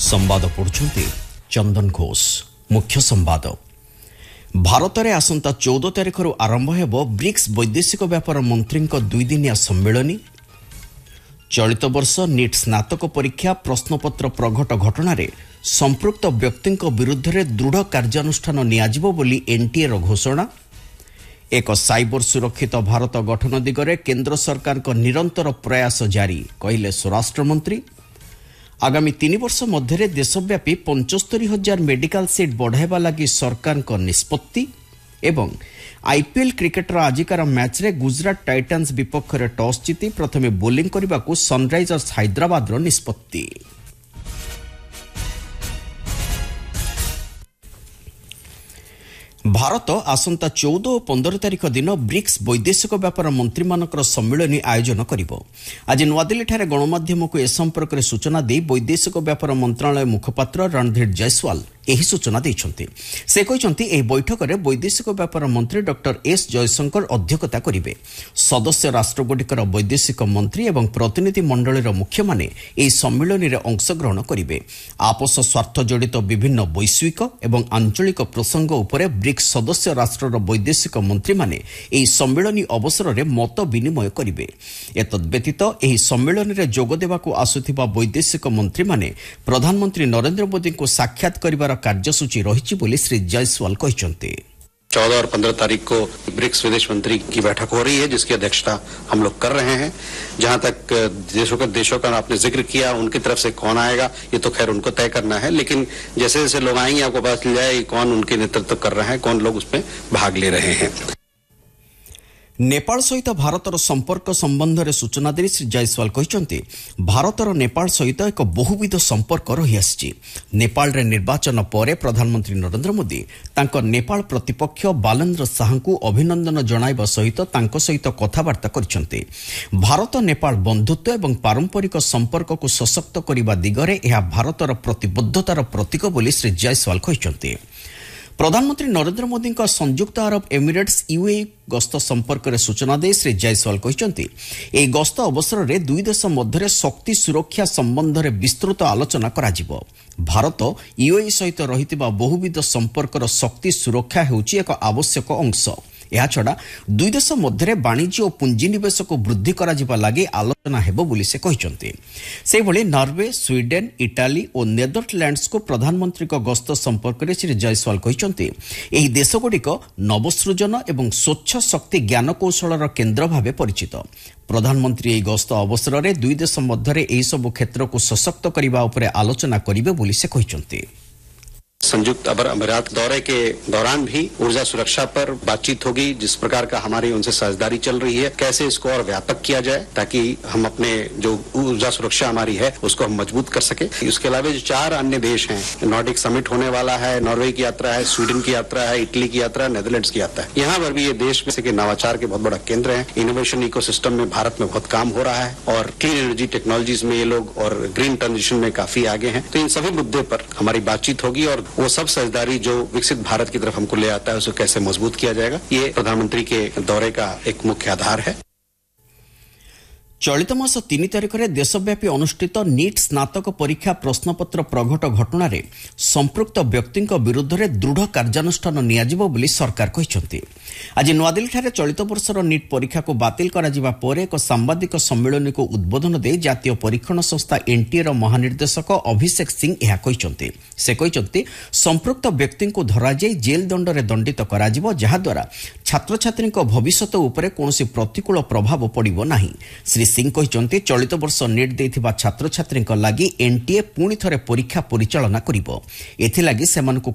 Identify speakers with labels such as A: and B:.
A: संवाद पढ़ुछंती चंदन घोष। मुख्य संवाद। भारत में आसंता 14 तारिख आरंभ हेबो ब्रिक्स वैदेशिक व्यापार मंत्री दुईदिनिया सम्मेलन। चलित वर्ष नीट स्नातक परीक्षा प्रश्नपत्र प्रघट घटना संपृक्त व्यक्ति विरुद्ध में दृढ़ कार्यानुष्ठान नियाजिबो बोली एनटीए घोषणा। एक साइबर सुरक्षित भारत गठन दिगरे केंद्र सरकार को निरंतर प्रयास जारी कहले स्वराष्ट्र मंत्री। आगामी 3 वर्ष मध्य देशव्यापी 75,000 मेडिकल सीट बढ़ाइबा लगी सरकार को निष्पत्ति। एवं आईपीएल क्रिकेटर आजिकार मैच रे गुजरात टाइटन्स विपक्ष में टॉस जीति प्रथमे बोलिंग करने को सनराइजर्स हैदराबाद निष्पत्ति। भारत आसंता 14 और 15 तारिख दिन ब्रिक्स वैदेशिक व्यापार मंत्री मानकर सम्मेलन आयोजन करिबो। आज नुआदिल्ली ठारे गणमाध्यम को ए संपर्क में सूचना दे वैदेशिक व्यापार मंत्रालय मुखपात्र रणधीर जयसवाल एही सूचना दैछन्ति। से कहछन्ति एही बैठक में वैदेशिक व्यापार मंत्री डॉक्टर एस जयशंकर अध्यक्षता करिवे। सदस्य राष्ट्रगुड़िकर वैदेशिक मंत्री एवं प्रतिनिधि मंडलीर मुख्य माने एही सम्मेलन में अंशग्रहण करिवे। आपस स्वार्थ जड़ित विभिन्न वैश्विक एवं आंचलिक प्रसंग उपरे ब्रिक्स सदस्य राष्ट्रर वैदेशिक मंत्री माने एही सम्मेलन अवसर में मत विनिमय करिवे। एतद्व्यतीत एही सम्मेलन में जोग देबाकू आसुथिबा वैदेशिक मंत्री माने प्रधानमंत्री नरेंद्र मोदी को साक्षात करिबार कार्यसूची रही बोली श्री जयसवाल कहते।
B: 14 और 15 तारीख को ब्रिक्स विदेश मंत्री की बैठक हो रही है, जिसकी अध्यक्षता हम लोग कर रहे हैं। जहां तक देशों का आपने जिक्र किया, उनकी तरफ से कौन आएगा ये तो खैर उनको तय करना है, लेकिन जैसे जैसे लोग आएंगे आपको पता चल जाए कौन उनके नेतृत्व कर रहे हैं, कौन लोग उसमें भाग ले रहे हैं।
A: नेपाल सहित भारतर संपर्क संबंध में सूचना दे श्री जयसवाल कहते भारतर नेपाल सहित एक बहुविध संपर्क रही आसी। नेपाल रे निर्वाचन पर प्रधानमंत्री नरेंद्र मोदी तांको नेपाल प्रतिपक्ष बालेन्द्र शाह को अभिनंदन जणाइबा सहित तांको सहित कथबार्ता करछन्ते। भारत नेपाल बंधुत्व एवं पारंपरिक संपर्क को सशक्त करने दिगरे यह भारतर प्रतिबद्धतार प्रतीक बोली श्री जयसवाल कहते। प्रधानमंत्री नरेंद्र मोदी का संयुक्त अरब एमिरेट्स यूएई गस्त संपर्क में सूचना दे श्री जयसवाल कहते ए गस्त अवसर में दुई देश मध्य शक्ति सुरक्षा संबंध में विस्तृत आलोचना कराजिबो। भारत यूएई सहित रही बहुविध संपर्कर शक्ति सुरक्षा हेउची एक आवश्यक अंश। यह छड़ा दुई देश मध्य वाणिज्य और पुंजीनिवेश को वृद्धि करा लगी आलोचना हेबो बोली से कहते। से भली नॉर्वे, स्वीडेन, इटाली और नेदरलैंड्स को प्रधानमंत्री को गस्त संपर्क में श्री जयसवाल कहते एही देशगुड़िक नवसृजन एवं स्वच्छ शक्ति ज्ञान कौशलर केन्द्र भाव परिचित। प्रधानमंत्री एही गस्त अवसर में दुई देश मध्य एही सबु क्षेत्र को सशक्त करने उपरे आलोचना करिवे बोली से कहते।
B: संयुक्त अरब अमीरात दौरे के दौरान भी ऊर्जा सुरक्षा पर बातचीत होगी। जिस प्रकार का हमारी उनसे साझेदारी चल रही है, कैसे इसको और व्यापक किया जाए ताकि हम अपने जो ऊर्जा सुरक्षा हमारी है उसको हम मजबूत कर सके। इसके अलावा जो 4 अन्य देश हैं, नॉर्डिक समिट होने वाला है, नॉर्वे की यात्रा है, स्वीडन की यात्रा है, इटली की यात्रा है, नेदरलैंड्स की यात्रा है। यहाँ पर भी ये देश में से नवाचार के बहुत बड़ा केंद्र है। इनोवेशन इकोसिस्टम में भारत में बहुत काम हो रहा है और क्लीन एनर्जी टेक्नोलॉजीज में ये लोग और ग्रीन ट्रांजिशन में काफी आगे हैं। तो इन सभी मुद्दे पर हमारी बातचीत होगी और वो सब साझेदारी जो विकसित भारत की तरफ हमको ले आता है उसे कैसे मजबूत किया जाएगा, ये प्रधानमंत्री के दौरे का एक मुख्य आधार है।
A: चलित मास 3 तारिख में देशव्यापी अनुष्ठित नीट स्नातक परीक्षा प्रश्नपत्र प्रघट घटना संपृक्त व्यक्ति विरुद्ध में दृढ़ कार्यानुष्ठान नियाजिबो बोली सरकार कहते। आज नुआदिल्ली ठारे चलित वर्षर नीट परीक्षा को बातिल कराजिबा परे एक सांबादिक सम्मेलन को उद्बोधन दे जातीय परीक्षण संस्था एनटीए महानिर्देशक अभिषेक सिंह यह कहते। से कहते संपृक्त व्यक्ति को धराଯାई जेल दंड में दंडित कराजिबो, जहाद्वारा छात्र छात्री भविष्यत उपरे कोनोसी प्रतिकूल प्रभाव पड़िबो नाही। श्री सिंह कहते चलित वर्ष नेट देथिबा छात्र छात्री लगी एनटीए पुणी थरे परीक्षा परिचालना करिबो। एथिलागि सेमानकु